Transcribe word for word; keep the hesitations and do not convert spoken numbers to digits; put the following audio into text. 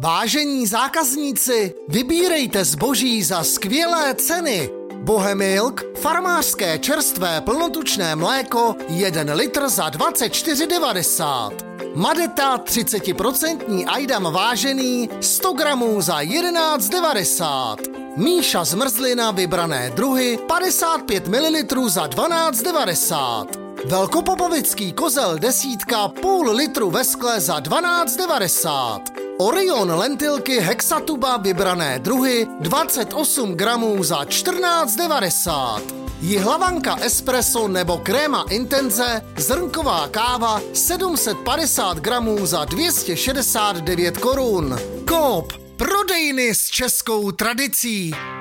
Vážení zákazníci, vybírejte zboží za skvělé ceny. Bohemilk, farmářské čerstvé plnotučné mléko, jeden litr za dvacet čtyři devadesát. Madeta třicet procent Ajdam vážený, sto gramů za jedenáct devadesát. Míša zmrzlina vybrané druhy, padesát pět mililitrů za dvanáct devadesát. Velkopopovický kozel desítka, půl litru ve skle za dvanáct devadesát. Orion lentilky Hexatuba vybrané druhy, dvacet osm gramů za čtrnáct devadesát. Jihlavanka espresso nebo kréma intenze, zrnková káva sedm set padesát gramů za dvě stě šedesát devět korun. Coop, prodejny s českou tradicí.